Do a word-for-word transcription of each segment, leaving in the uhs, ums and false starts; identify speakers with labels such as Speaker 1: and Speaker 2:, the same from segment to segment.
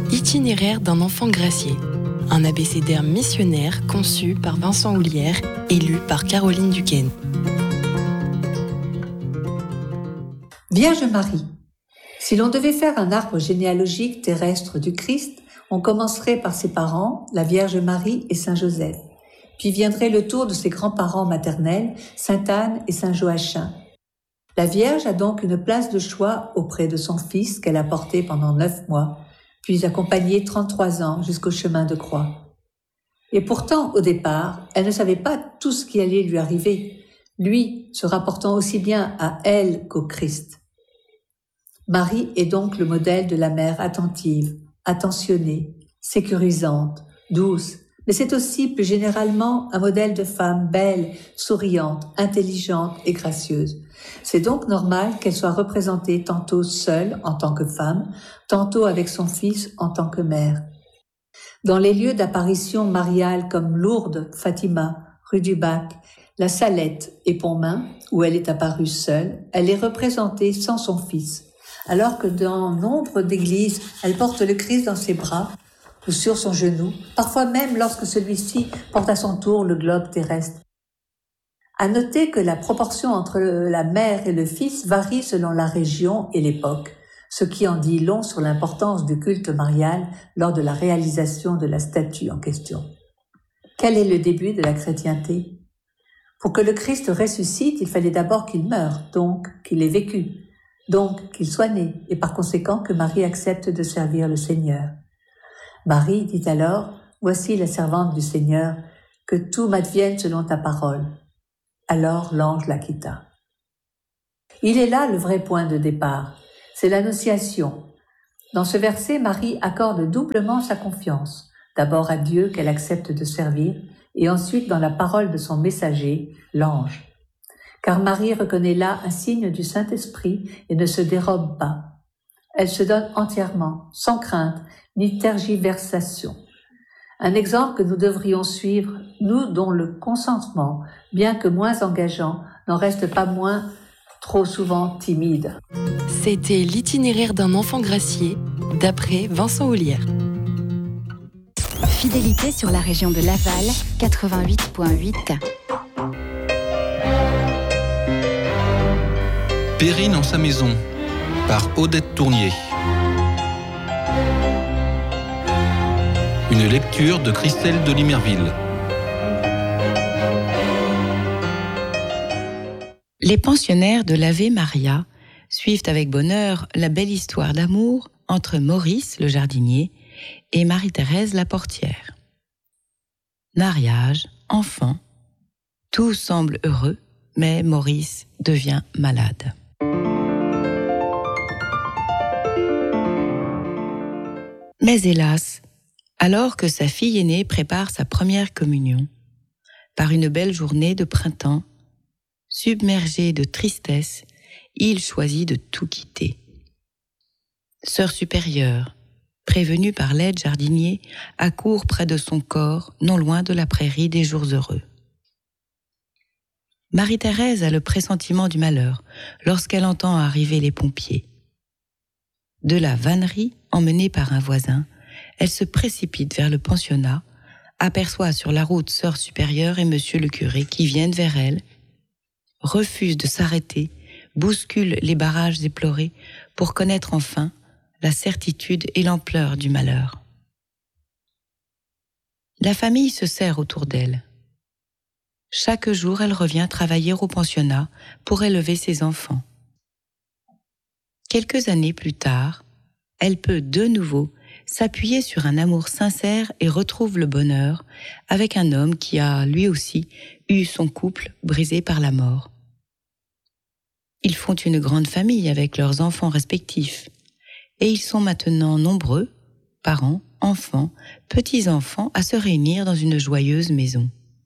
Speaker 1: Itinéraire d'un enfant gracié, un abécédaire missionnaire conçu par Vincent Houlière et lu par Caroline Duquesne.
Speaker 2: Vierge Marie. Si l'on devait faire un arbre généalogique terrestre du Christ, on commencerait par ses parents, la Vierge Marie et Saint Joseph. Puis viendrait le tour de ses grands-parents maternels, Sainte Anne et Saint Joachim. La Vierge a donc une place de choix auprès de son fils qu'elle a porté pendant neuf mois, puis accompagné trente-trois ans jusqu'au chemin de croix. Et pourtant, au départ, elle ne savait pas tout ce qui allait lui arriver, lui se rapportant aussi bien à elle qu'au Christ. Marie est donc le modèle de la mère attentive, attentionnée, sécurisante, douce, mais c'est aussi plus généralement un modèle de femme belle, souriante, intelligente et gracieuse. C'est donc normal qu'elle soit représentée tantôt seule en tant que femme, tantôt avec son fils en tant que mère. Dans les lieux d'apparition mariale comme Lourdes, Fatima, rue du Bac, la Salette et Pontmain, où elle est apparue seule, elle est représentée sans son fils, alors que dans nombre d'églises, elle porte le Christ dans ses bras ou sur son genou, parfois même lorsque celui-ci porte à son tour le globe terrestre. À noter que la proportion entre la mère et le fils varie selon la région et l'époque, ce qui en dit long sur l'importance du culte marial lors de la réalisation de la statue en question. Quel est le début de la chrétienté? Pour que le Christ ressuscite, il fallait d'abord qu'il meure, donc qu'il ait vécu, donc qu'il soit né, et par conséquent que Marie accepte de servir le Seigneur. Marie dit alors, « Voici la servante du Seigneur, que tout m'advienne selon ta parole. » Alors l'ange la quitta. Il est là le vrai point de départ, c'est l'annonciation. Dans ce verset, Marie accorde doublement sa confiance, d'abord à Dieu qu'elle accepte de servir, et ensuite dans la parole de son messager, l'ange. Car Marie reconnaît là un signe du Saint-Esprit et ne se dérobe pas. Elle se donne entièrement, sans crainte, ni tergiversation. Un exemple que nous devrions suivre, nous dont le consentement, bien que moins engageant, n'en reste pas moins trop souvent timide.
Speaker 1: C'était l'itinéraire d'un enfant gracié, d'après Vincent Houlière.
Speaker 3: Fidélité sur la région de Laval, quatre-vingt-huit virgule huit.
Speaker 4: Perrine en sa maison, par Odette Tournier. Une lecture de Christelle de Limerville.
Speaker 5: Les pensionnaires de l'Ave Maria suivent avec bonheur la belle histoire d'amour entre Maurice, le jardinier, et Marie-Thérèse, la portière. Mariage, enfant, tout semble heureux, mais Maurice devient malade. Mais hélas, alors que sa fille aînée prépare sa première communion, par une belle journée de printemps, submergé de tristesse, il choisit de tout quitter. Sœur supérieure, prévenue par l'aide jardinier, accourt près de son corps, non loin de la prairie des jours heureux. Marie-Thérèse a le pressentiment du malheur lorsqu'elle entend arriver les pompiers. De la vannerie, emmenée par un voisin, elle se précipite vers le pensionnat, aperçoit sur la route sœur supérieure et monsieur le curé qui viennent vers elle, refuse de s'arrêter, bouscule les barrages éplorés pour connaître enfin la certitude et l'ampleur du malheur. La famille se serre autour d'elle. Chaque jour, elle revient travailler au pensionnat pour élever ses enfants. Quelques années plus tard, elle peut de nouveau s'appuyer sur un amour sincère et retrouve le bonheur avec un homme qui a, lui aussi, eu son couple brisé par la mort. Ils font une grande famille avec leurs enfants respectifs et ils sont maintenant nombreux, parents, enfants, petits-enfants, à se réunir dans une joyeuse maison.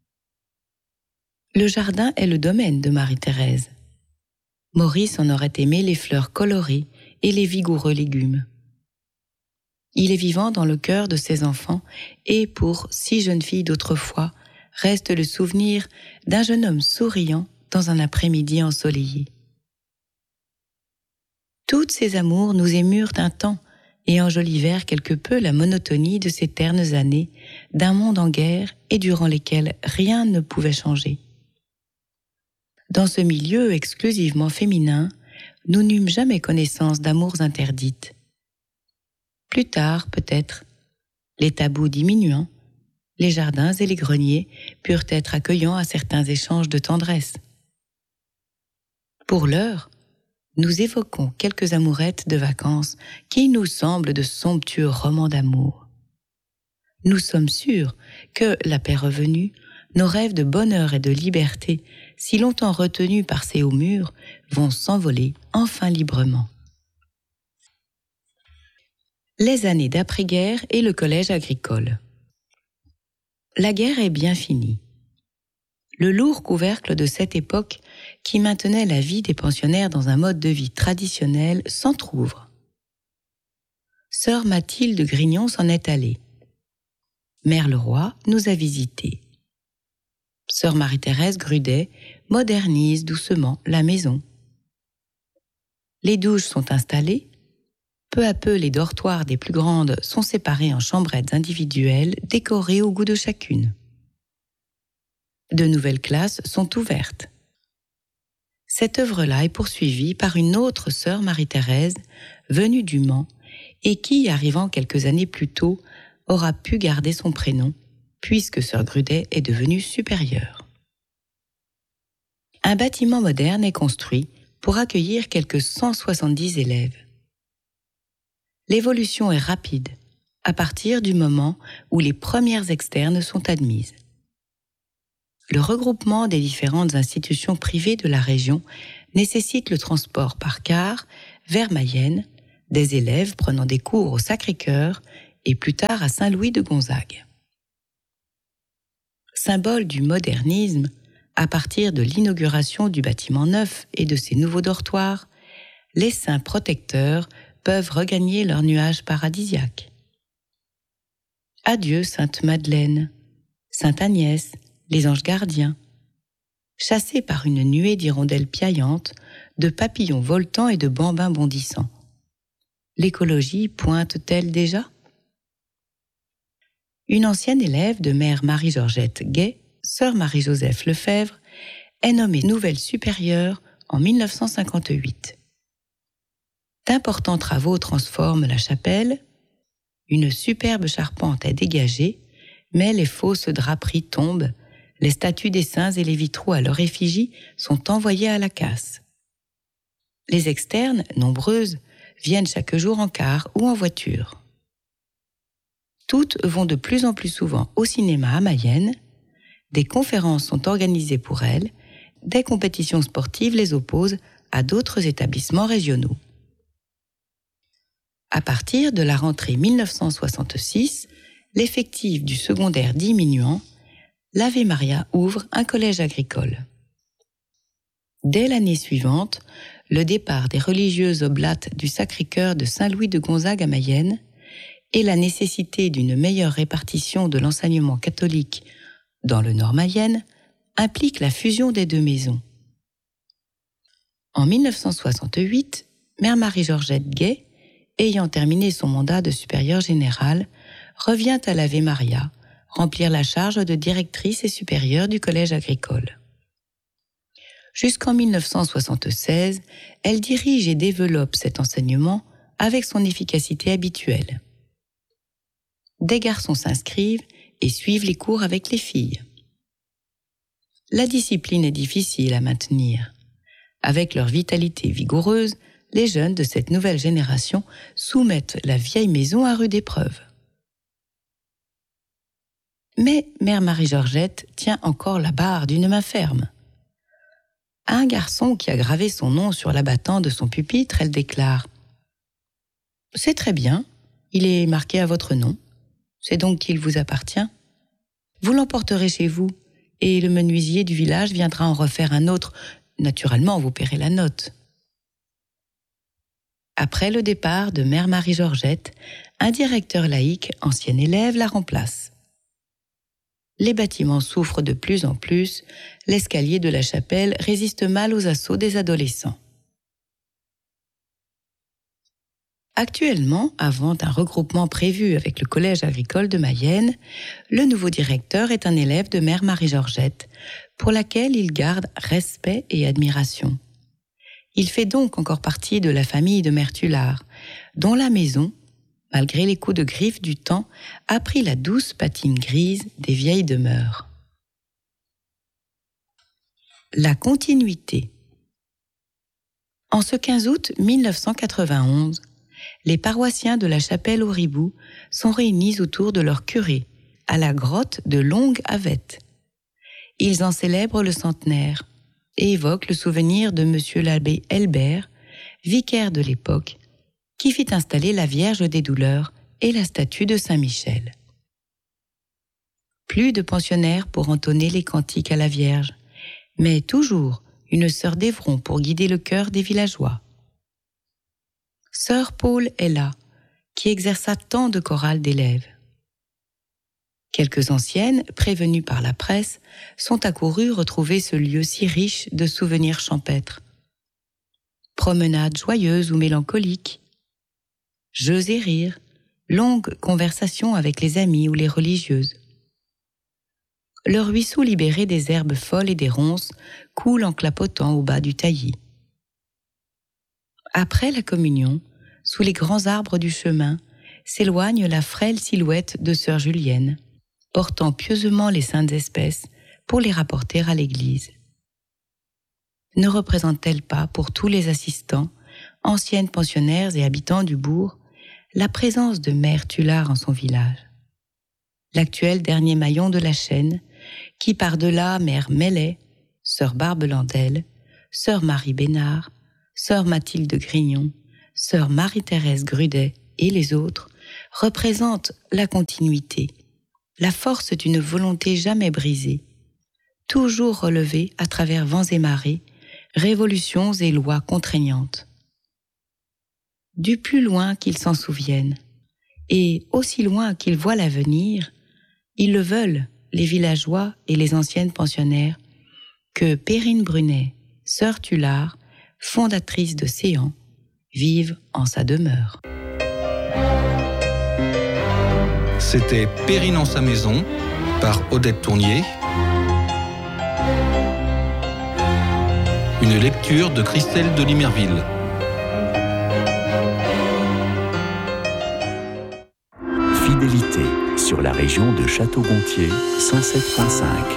Speaker 5: Le jardin est le domaine de Marie-Thérèse. Maurice en aurait aimé les fleurs colorées et les vigoureux légumes. Il est vivant dans le cœur de ses enfants et, pour six jeunes filles d'autrefois, reste le souvenir d'un jeune homme souriant dans un après-midi ensoleillé. Toutes ces amours nous émurent un temps, et enjolivèrent quelque peu la monotonie de ces ternes années d'un monde en guerre et durant lesquelles rien ne pouvait changer. Dans ce milieu exclusivement féminin, nous n'eûmes jamais connaissance d'amours interdites. Plus tard, peut-être, les tabous diminuant, les jardins et les greniers purent être accueillants à certains échanges de tendresse. Pour l'heure, nous évoquons quelques amourettes de vacances qui nous semblent de somptueux romans d'amour. Nous sommes sûrs que, la paix revenue, nos rêves de bonheur et de liberté, si longtemps retenus par ces hauts murs, vont s'envoler enfin librement. Les années d'après-guerre et le collège agricole. La guerre est bien finie. Le lourd couvercle de cette époque, qui maintenait la vie des pensionnaires dans un mode de vie traditionnel, s'entr'ouvre. Sœur Mathilde Grignon s'en est allée. Mère Leroy nous a visités. Sœur Marie-Thérèse Grudet modernise doucement la maison. Les douches sont installées. Peu à peu, les dortoirs des plus grandes sont séparés en chambrettes individuelles décorées au goût de chacune. De nouvelles classes sont ouvertes. Cette œuvre-là est poursuivie par une autre sœur Marie-Thérèse, venue du Mans, et qui, arrivant quelques années plus tôt, aura pu garder son prénom, puisque sœur Grudet est devenue supérieure. Un bâtiment moderne est construit pour accueillir quelques cent soixante-dix élèves. L'évolution est rapide, à partir du moment où les premières externes sont admises. Le regroupement des différentes institutions privées de la région nécessite le transport par car vers Mayenne, des élèves prenant des cours au Sacré-Cœur et plus tard à Saint-Louis de Gonzague. Symbole du modernisme, à partir de l'inauguration du bâtiment neuf et de ses nouveaux dortoirs, les saints protecteurs peuvent regagner leur nuage paradisiaque. Adieu Sainte Madeleine, Sainte Agnès, les anges gardiens. Chassés par une nuée d'hirondelles piaillantes, de papillons voltants et de bambins bondissants. L'écologie pointe-t-elle déjà ? Une ancienne élève de mère Marie-Georgette Gay, sœur Marie-Joseph Lefebvre, est nommée nouvelle supérieure en mille neuf cent cinquante-huit. D'importants travaux transforment la chapelle. Une superbe charpente est dégagée, mais les fausses draperies tombent. Les statues des saints et les vitraux à leur effigie sont envoyés à la casse. Les externes, nombreuses, viennent chaque jour en car ou en voiture. Toutes vont de plus en plus souvent au cinéma à Mayenne. Des conférences sont organisées pour elles. Des compétitions sportives les opposent à d'autres établissements régionaux. À partir de la rentrée mille neuf cent soixante-six, l'effectif du secondaire diminuant, l'Ave Maria ouvre un collège agricole. Dès l'année suivante, le départ des religieuses oblates du Sacré-Cœur de Saint-Louis de Gonzague à Mayenne et la nécessité d'une meilleure répartition de l'enseignement catholique dans le Nord Mayenne impliquent la fusion des deux maisons. En mille neuf cent soixante-huit, mère Marie-Georgette Gay, ayant terminé son mandat de supérieure générale, revient à l'Ave Maria, remplir la charge de directrice et supérieure du collège agricole. Jusqu'en mille neuf cent soixante-seize, elle dirige et développe cet enseignement avec son efficacité habituelle. Des garçons s'inscrivent et suivent les cours avec les filles. La discipline est difficile à maintenir. Avec leur vitalité vigoureuse, les jeunes de cette nouvelle génération soumettent la vieille maison à rude épreuve. Mais mère Marie-Georgette tient encore la barre d'une main ferme. À un garçon qui a gravé son nom sur l'abattant de son pupitre, elle déclare « C'est très bien, il est marqué à votre nom, c'est donc qu'il vous appartient. Vous l'emporterez chez vous, et le menuisier du village viendra en refaire un autre. Naturellement, vous paierez la note. » Après le départ de mère Marie-Georgette, un directeur laïque, ancien élève, la remplace. Les bâtiments souffrent de plus en plus, l'escalier de la chapelle résiste mal aux assauts des adolescents. Actuellement, avant un regroupement prévu avec le Collège agricole de Mayenne, le nouveau directeur est un élève de Mère Marie-Georgette, pour laquelle il garde respect et admiration. Il fait donc encore partie de la famille de Mère Tullard, dont la maison, malgré les coups de griffe du temps, a pris la douce patine grise des vieilles demeures. La continuité. En ce quinze août mille neuf cent quatre-vingt-onze, les paroissiens de la chapelle au Ribou sont réunis autour de leur curé, à la grotte de Longue-Avette. Ils en célèbrent le centenaire et évoquent le souvenir de monsieur l'abbé Helbert, vicaire de l'époque, qui fit installer la Vierge des Douleurs et la statue de Saint-Michel. Plus de pensionnaires pour entonner les cantiques à la Vierge, mais toujours une sœur d'Évron pour guider le cœur des villageois. Sœur Paul est là, qui exerça tant de chorales d'élèves. Quelques anciennes, prévenues par la presse, sont accourues retrouver ce lieu si riche de souvenirs champêtres. Promenades joyeuses ou mélancoliques, jeux et rires, longues conversations avec les amis ou les religieuses. Le ruisseau libéré des herbes folles et des ronces coule en clapotant au bas du taillis. Après la communion, sous les grands arbres du chemin, s'éloigne la frêle silhouette de sœur Julienne, portant pieusement les saintes espèces pour les rapporter à l'église. Ne représente-t-elle pas pour tous les assistants, anciennes pensionnaires et habitants du bourg, la présence de Mère Tullard en son village? L'actuel dernier maillon de la chaîne, qui par-delà Mère Mellet, sœur Barbe Landel, sœur Marie Bénard, sœur Mathilde Grignon, sœur Marie-Thérèse Grudet et les autres, représente la continuité, la force d'une volonté jamais brisée, toujours relevée à travers vents et marées, révolutions et lois contraignantes. Du plus loin qu'ils s'en souviennent, et aussi loin qu'ils voient l'avenir, ils le veulent, les villageois et les anciennes pensionnaires, que Perrine Brunet, sœur Tullard, fondatrice de Séan, vive en sa demeure.
Speaker 4: C'était Perrine en sa maison, par Odette Tournier. Une lecture de Christelle de Limerville.
Speaker 6: Fidélité sur la région de Château-Gontier, cent sept virgule cinq.